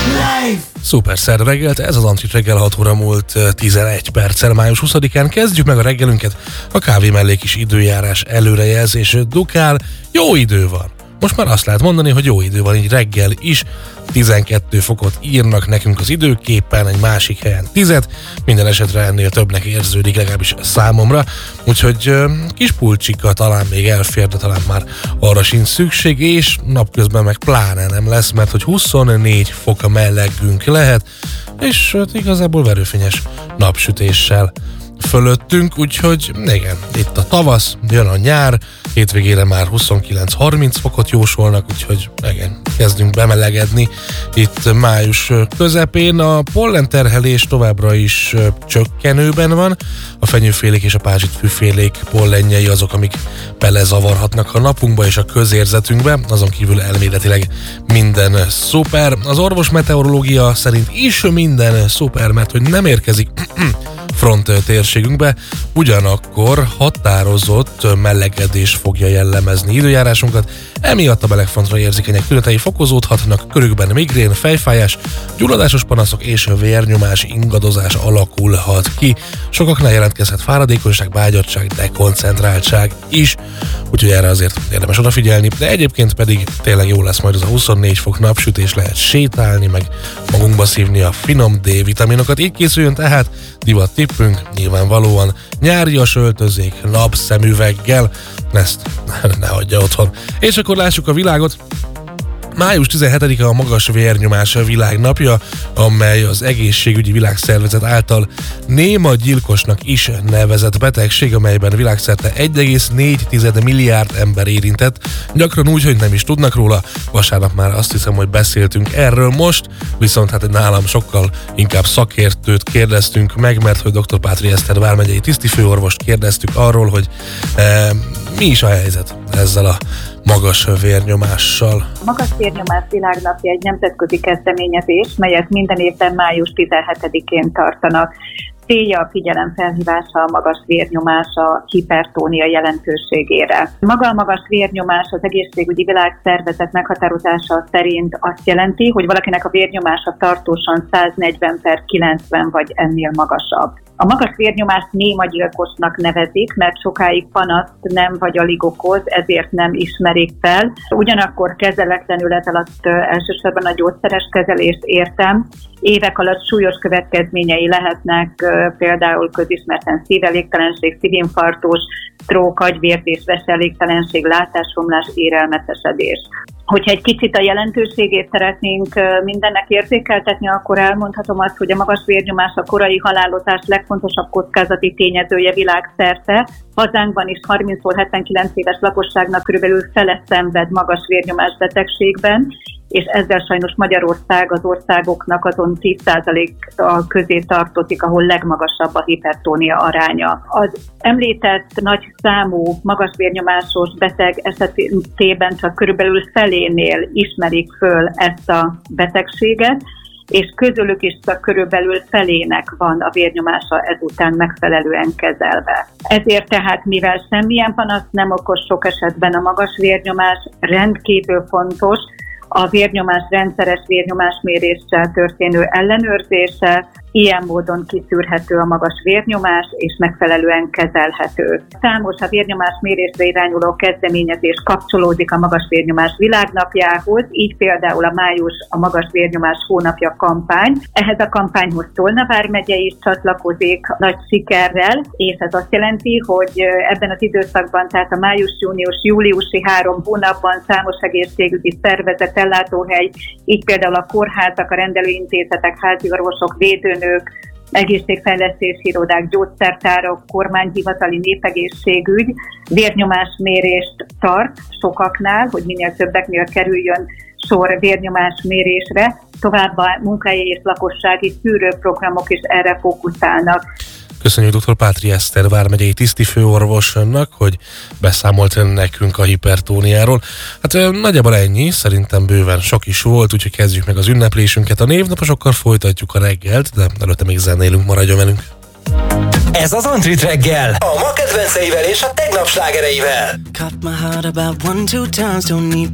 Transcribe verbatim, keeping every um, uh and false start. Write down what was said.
Szuper szer reggelt, ez az Antrit reggel, hat óra múlt tizenegy perccel, május huszadikán. Kezdjük meg a reggelünket, a kávé mellé kis időjárás előrejelzés dukál, jó idő van. Most már azt lehet mondani, hogy jó idő van így reggel is, tizenkét fokot írnak nekünk az időképpen, egy másik helyen tízet, minden esetre ennél többnek érződik, legalábbis számomra, úgyhogy kis pulcsika talán még elfér, de talán már arra sincs szükség, és napközben meg pláne nem lesz, mert hogy huszonnégy fok a melleggünk lehet, és hát igazából verőfényes napsütéssel fölöttünk, úgyhogy igen, itt a tavasz, jön a nyár, hétvégére már huszonkilenc-harminc fokot jósolnak, úgyhogy igen, kezdünk bemelegedni itt május közepén. A pollenterhelés továbbra is csökkenőben van, a fenyőfélék és a pázsitfűfélék pollenjei azok, amik belezavarhatnak a napunkba és a közérzetünkbe, azon kívül elméletileg minden szuper. Az orvosmeteorológia szerint is minden szuper, mert hogy nem érkezik front térségünkbe, ugyanakkor határozott melegedés fogja jellemezni időjárásunkat, emiatt a melegfrontra érzékenyek tünetei fokozódhatnak, körükben migrén, fejfájás, gyulladásos panaszok és vérnyomás ingadozás alakulhat ki. Sokaknál jelentkezhet fáradékonyság, vágyadtság, dekoncentráltság is, úgyhogy erre azért érdemes odafigyelni, de egyébként pedig tényleg jó lesz majd az a huszonnégy fok napsütés, lehet sétálni, meg magunkba szívni a finom D-vitaminokat, így készüljön tehát divat tippünk, nyilvánvalóan nyárias öltözék, napszemüveggel, ezt ne hagyja otthon. És akkor lássuk a világot. május tizenhetedike a magas vérnyomás világnapja, amely az Egészségügyi Világszervezet által néma gyilkosnak is nevezett betegség, amelyben világszerte egy egész négy milliárd ember érintett, gyakran úgy, hogy nem is tudnak róla. Vasárnap már azt hiszem, hogy beszéltünk erről most, viszont hát nálam sokkal inkább szakértőt kérdeztünk meg, mert hogy dr. Pátri Eszter vármegyei tisztifőorvost kérdeztük arról, hogy e, mi is a helyzet ezzel a magas vérnyomással. A magas vérnyomás világnapja egy nemzetközi kezdeményezés, melyet minden évben május tizenhetedikén tartanak. Célja a figyelemfelhívása a magas vérnyomás a hipertónia jelentőségére. Maga a magas vérnyomás az Egészségügyi Világszervezet meghatározása szerint azt jelenti, hogy valakinek a vérnyomása tartósan száznegyven per kilencven vagy ennél magasabb. A magas vérnyomást némagyilkosnak nevezik, mert sokáig panaszt nem vagy alig okoz, ezért nem ismerik fel. Ugyanakkor kezeletlenül ez alatt elsősorban a gyógyszeres kezelést értem. Évek alatt súlyos következményei lehetnek, például közismerten szívelégtelenség, szívinfarktus, stroke, agyvérzés, veselégtelenség, látásromlás, érelmetesedés. Hogyha egy kicsit a jelentőségét szeretnénk mindennek érzékeltetni, akkor elmondhatom azt, hogy a magas vérnyomás a korai halálozás legfontosabb kockázati tényezője világszerte. Hazánkban is harminctól hetvenkilenc éves lakosságnak körülbelül fele szenved magas vérnyomás betegségben, és ezzel sajnos Magyarország az országoknak azon tíz százalék közé tartozik, ahol legmagasabb a hipertónia aránya. Az említett nagy számú magas vérnyomásos beteg esetében csak körülbelül felénél ismerik föl ezt a betegséget, és közülük is csak körülbelül felének van a vérnyomása ezután megfelelően kezelve. Ezért tehát, mivel semmilyen panasz nem okoz sok esetben a magas vérnyomás, rendkívül fontos a vérnyomás rendszeres vérnyomásméréssel történő ellenőrzése, ilyen módon kiszűrhető a magas vérnyomás, és megfelelően kezelhető. Számos a vérnyomás mérésre irányuló kezdeményezés kapcsolódik a magas vérnyomás világnapjához, így például a május a magas vérnyomás hónapja kampány. Ehhez a kampányhoz Tolna vármegye is csatlakozik nagy sikerrel, és ez azt jelenti, hogy ebben az időszakban, tehát a május, június, júliusi három hónapban számos egészségügyi szervezet, ellátóhely, így például a kórházak, a rendelőintézetek, háziorvosok, védőnők, egészségfejlesztési irodák, gyógyszertárak, kormányhivatali népegészségügy vérnyomásmérést tart sokaknál, hogy minél többeknél kerüljön sor vérnyomásmérésre. Továbbá munkahelyi és lakossági szűrőprogramok is erre fókuszálnak. Köszönjük dr. Pátri Eszter vármegyei tisztifőorvosnak, hogy beszámolt nekünk a hipertóniáról. Hát nagyjából ennyi, szerintem bőven sok is volt, úgyhogy kezdjük meg az ünneplésünket. A névnaposokkal folytatjuk a reggelt, de előtte még zenélünk, maradjon velünk. Ez az Antrit reggel, a ma kedvenceivel és a tegnap slágereivel. Cut my heart about one, two times, don't need